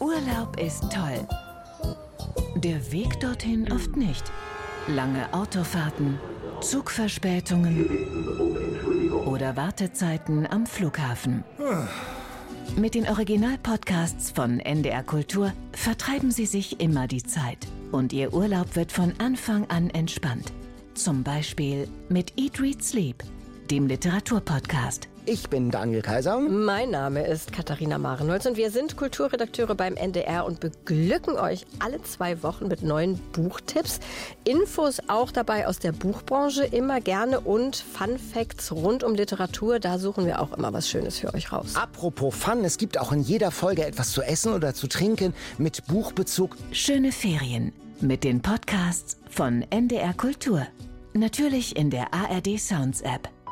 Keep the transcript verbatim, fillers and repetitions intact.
Urlaub ist toll. Der Weg dorthin oft nicht. Lange Autofahrten, Zugverspätungen oder Wartezeiten am Flughafen. Mit den Original-Podcasts von N D R Kultur vertreiben Sie sich immer die Zeit. Und Ihr Urlaub wird von Anfang an entspannt. Zum Beispiel mit Eat, Read, Sleep, dem Literaturpodcast. Ich bin Daniel Kaiser. Mein Name ist Katharina Marenholz und wir sind Kulturredakteure beim N D R und beglücken euch alle zwei Wochen mit neuen Buchtipps. Infos auch dabei aus der Buchbranche, immer gerne, und Fun Facts rund um Literatur. Da suchen wir auch immer was Schönes für euch raus. Apropos Fun, es gibt auch in jeder Folge etwas zu essen oder zu trinken mit Buchbezug. Schöne Ferien mit den Podcasts von N D R Kultur. Natürlich in der A R D Sounds App.